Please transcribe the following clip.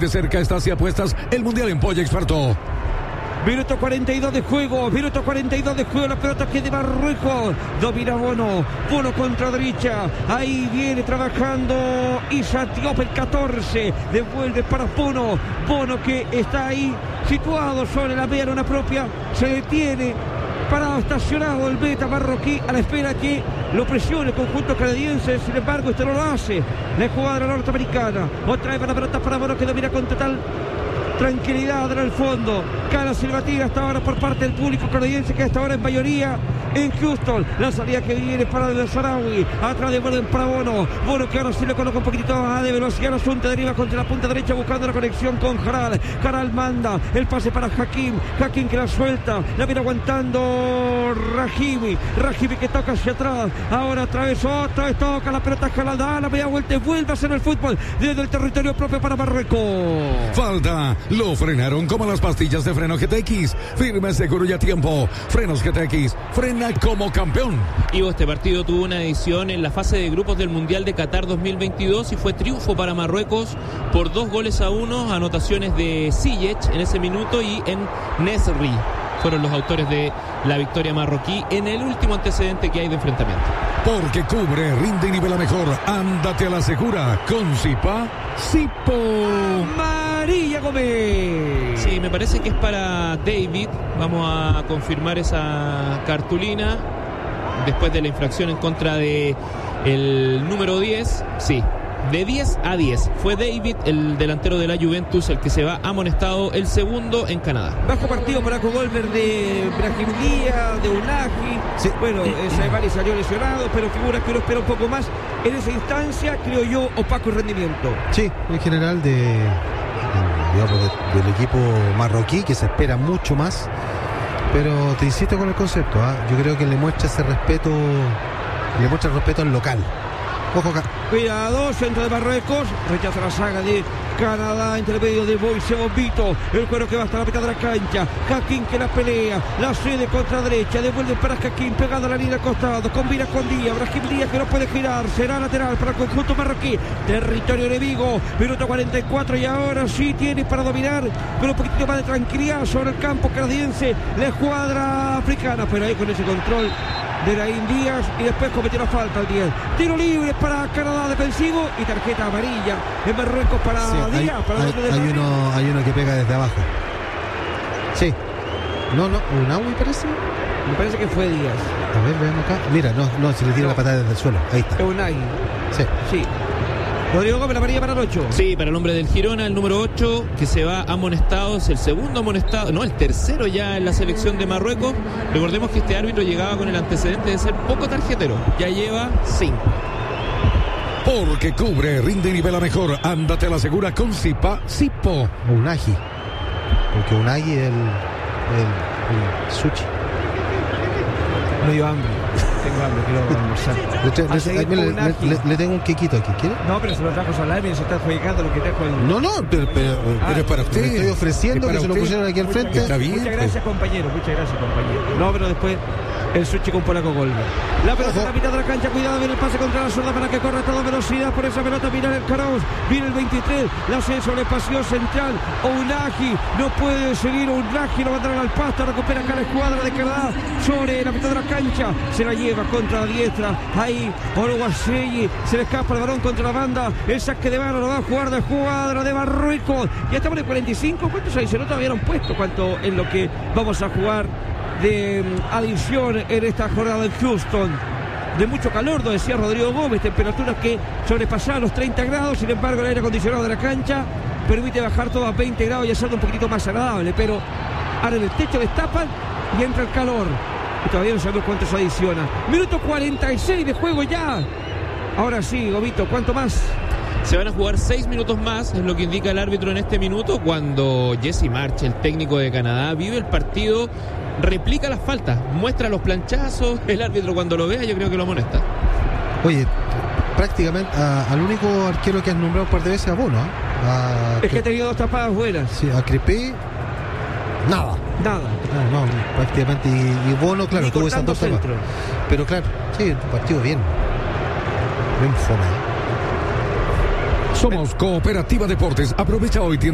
de cerca estas y apuestas el Mundial en Polla Experto. Minuto 42 de juego, la pelota que de Marruecos, domina Bono contra derecha, ahí viene trabajando Issa Diop, el 14, devuelve para Bono que está ahí situado sobre la media luna propia, se detiene, parado, estacionado el beta marroquí a la espera que lo presione el conjunto canadiense, sin embargo esto no lo hace la escuadra norteamericana. Otra vez la pelota para Bono que domina con total tranquilidad en el fondo. Cara silbatina hasta ahora por parte del público canadiense, que hasta ahora en mayoría en Houston. La salida que viene para el Saharaui, atrás de Bono para Bono que ahora sí le coloca un poquitito de velocidad, asunto deriva contra la punta derecha buscando la conexión con Jaral manda el pase para Hakim que la suelta, la viene aguantando Rahimi que toca hacia atrás, ahora otra vez toca la pelota jalada, la media vuelta y vuelve a hacer el fútbol desde el territorio propio para Marruecos. Falta, lo frenaron como las pastillas de freno GTX, firme, seguro y a tiempo. Frenos GTX, frena como campeón. Ivo, este partido tuvo una edición en la fase de grupos del Mundial de Qatar 2022 y fue triunfo para Marruecos por 2-1, anotaciones de Ziyech en ese minuto y en Nesri fueron los autores de la victoria marroquí en el último antecedente que hay de enfrentamiento. Porque cubre, rinde y nivela mejor. Ándate a la segura con Sipo. María Gómez. Sí, me parece que es para David. Vamos a confirmar esa cartulina después de la infracción en contra de el número 10. Sí, de 10 a 10. Fue David, el delantero de la Juventus, el que se va amonestado, el segundo en Canadá. Bajo partido para Golver de Brahim Díaz, de Unagi. Sí. Bueno, Saibari salió lesionado, pero figura que uno espera un poco más en esa instancia, creo yo, opaco el rendimiento. Sí, en general del equipo marroquí, que se espera mucho más. Pero te insisto con el concepto, yo creo que le muestra ese respeto, le muestra el respeto al local. Ojo acá. Cuidado, centro de Marruecos, rechaza la saga de Canadá, entre medio de Moise Bombito, el cuero que va hasta la mitad de la cancha. Hakim que la pelea, la cede contra derecha, devuelve para Hakim, pegada a la línea al costado, combina con Díaz, Brahim Díaz que no puede girar, será lateral para el conjunto marroquí, territorio enemigo, minuto 44 y ahora sí tiene para dominar con un poquito más de tranquilidad sobre el campo canadiense, la escuadra africana, pero ahí con ese control de Brahim Díaz y después cometió la falta al 10. Tiro libre para Canadá defensivo y tarjeta amarilla en Marruecos para Díaz. Hay uno que pega desde abajo. Sí. No, Unawi parece. Me parece que fue Díaz. A ver, veamos acá. Mira, no, se le tira la patada desde el suelo. Ahí está. Unai. Sí. Rodrigo Gómez, la amarilla para el 8. Sí, para el hombre del Girona, el número 8, que se va amonestado, es el segundo amonestado, no, el tercero ya en la selección de Marruecos. Recordemos que este árbitro llegaba con el antecedente de ser poco tarjetero, ya lleva 5. Porque cubre, rinde y nivela mejor. Ándate a la segura con Sipo. Unagi. Porque Unagi es el sushi. No dio hambre. Tengo hambre, quiero almorzar. Le tengo un quequito aquí, ¿quiere? No, pero se lo trajo Salami y se está juegando lo que trajo el... No, pero es para usted. Le estoy ofreciendo que se lo pusieron aquí al frente. Está bien. Muchas gracias, compañero. No, pero después el sushi con Polaco Golver. La pelota en la mitad de la cancha, cuidado, viene el pase contra la zurda para que corra a toda velocidad por esa pelota. Mira el Caros, viene el 23, la hace sobre el pasillo central. Unagi, no puede seguir Unagi, lo mandaron al pasto, recupera acá la escuadra de Canadá sobre la mitad de la cancha, se la lleva contra la diestra, ahí Oluwaseyi, se le escapa el balón contra la banda, el saque de mano lo va a jugar de escuadra de Marruecos. Ya estamos en el 45, ¿cuántos ahí se nota habían puesto? ¿Cuánto en lo que vamos a jugar de adición en esta jornada en Houston? De mucho calor, lo decía Rodrigo Gómez, temperaturas que sobrepasaban los 30 grados, sin embargo el aire acondicionado de la cancha permite bajar todo a 20 grados y hacerlo un poquito más agradable, pero ahora en el techo destapan y entra el calor y todavía no sabemos cuánto se adiciona. Minuto 46 de juego ya. Ahora sí, Gomito, ¿cuánto más? Se van a jugar 6 minutos más, es lo que indica el árbitro en este minuto, cuando Jesse March, el técnico de Canadá, vive el partido, replica las faltas, muestra los planchazos. El árbitro cuando lo vea yo creo que lo amonesta. Oye, prácticamente al único arquero que has nombrado un par de veces a Bono, es que ha tenido 2 tapadas buenas. Sí, a Crepé nada. No, prácticamente. Y Bono, claro, tuvo esas 2 tapadas. Pero claro, sí, el partido bien fome. Somos Cooperativa Deportes. Aprovecha hoy.